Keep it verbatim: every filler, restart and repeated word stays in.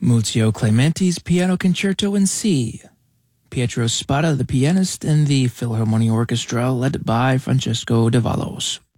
Muzio Clementi's Piano Concerto in C. Pietro Spada, the pianist, and the Philharmonia Orchestra, led by Francesco Davalos.